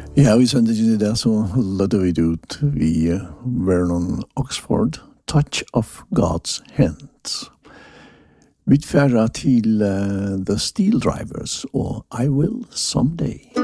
Ja, vi sendte ikke det, så lødde vi det ut vi Vernon Oxford, Touch of God's Hands. Vi færre til The Steel Drivers og I Will Someday.